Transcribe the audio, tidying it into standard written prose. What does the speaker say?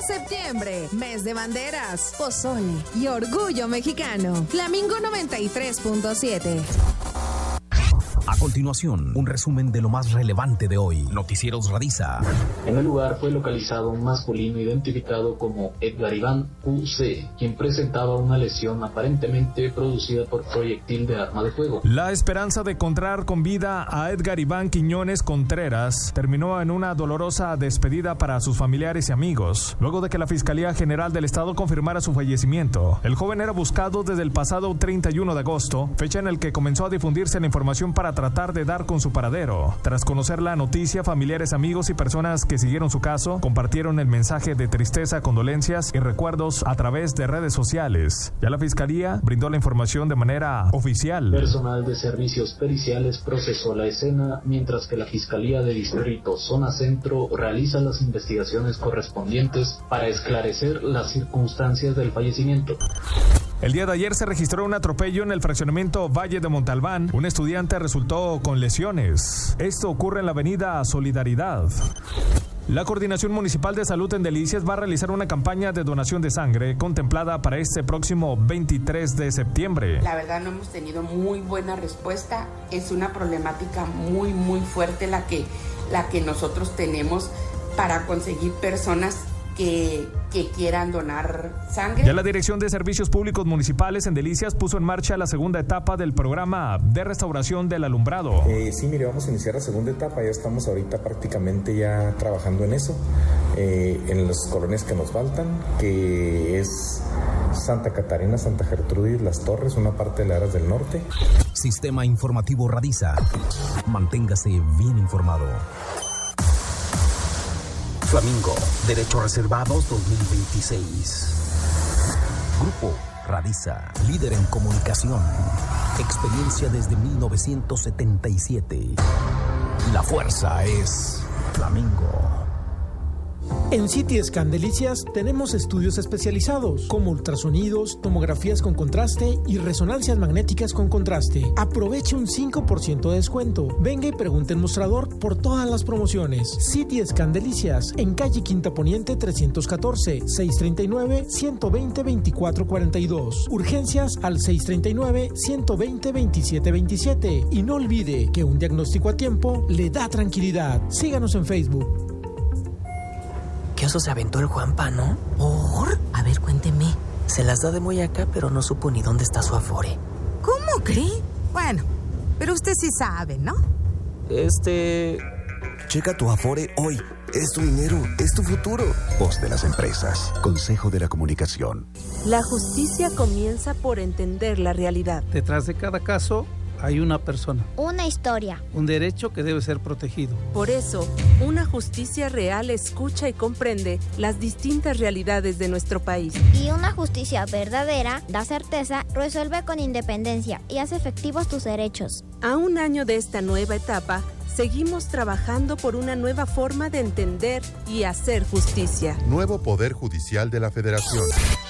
Septiembre, mes de banderas, pozole y orgullo mexicano. Flamingo 93.7. A continuación, un resumen de lo más relevante de hoy. Noticieros Radiza. En el lugar fue localizado un masculino identificado como Edgar Iván QC, quien presentaba una lesión aparentemente producida por proyectil de arma de fuego. La esperanza de encontrar con vida a Edgar Iván Quiñones Contreras terminó en una dolorosa despedida para sus familiares y amigos, luego de que la Fiscalía General del Estado confirmara su fallecimiento. El joven era buscado desde el pasado 31 de agosto, fecha en la que comenzó a difundirse la información para tratar de dar con su paradero. Tras conocer la noticia, familiares, amigos y personas que siguieron su caso compartieron el mensaje de tristeza, condolencias y recuerdos a través de redes sociales. Ya la Fiscalía brindó la información de manera oficial. Personal de servicios periciales procesó la escena, mientras que la Fiscalía de Distrito Zona Centro realiza las investigaciones correspondientes para esclarecer las circunstancias del fallecimiento. El día de ayer se registró un atropello en el fraccionamiento Valle de Montalbán. Un estudiante resultó con lesiones. Esto ocurre en la avenida Solidaridad. La Coordinación Municipal de Salud en Delicias va a realizar una campaña de donación de sangre contemplada para este próximo 23 de septiembre. La verdad no hemos tenido muy buena respuesta. Es una problemática muy fuerte la que nosotros tenemos para conseguir personas que quieran donar sangre. Ya la Dirección de Servicios Públicos Municipales en Delicias puso en marcha la segunda etapa del programa de restauración del alumbrado. Sí, mire, vamos a iniciar la segunda etapa, ya estamos ahorita prácticamente ya trabajando en eso, en las colonias que nos faltan, que es Santa Catarina, Santa Gertrudis, Las Torres, una parte de las áreas del norte. Sistema Informativo Radiza. Manténgase bien informado. Flamingo, Derechos Reservados 2026. Grupo Radiza, líder en comunicación. Experiencia desde 1977. La fuerza es Flamingo. En CT Scan Delicias tenemos estudios especializados como ultrasonidos, tomografías con contraste y resonancias magnéticas con contraste. Aproveche un 5% de descuento. Venga y pregunte en mostrador por todas las promociones. CT Scan Delicias en calle Quinta Poniente 314, 639-120-2442. Urgencias al 639-120-2727. Y no olvide que un diagnóstico a tiempo le da tranquilidad. Síganos en Facebook. ¿Qué oso se aventó el Juanpa, no? ¿Por? A ver, cuénteme. Se las da de muy acá, pero no supo ni dónde está su Afore. ¿Cómo cree? Bueno, pero usted sí sabe, ¿no? Checa tu Afore hoy. Es tu dinero, es tu futuro. Voz de las empresas. Consejo de la Comunicación. La justicia comienza por entender la realidad. Detrás de cada caso hay una persona. Una historia. Un derecho que debe ser protegido. Por eso, una justicia real escucha y comprende las distintas realidades de nuestro país. Y una justicia verdadera da certeza, resuelve con independencia y hace efectivos tus derechos. A un año de esta nueva etapa, seguimos trabajando por una nueva forma de entender y hacer justicia. Nuevo Poder Judicial de la Federación.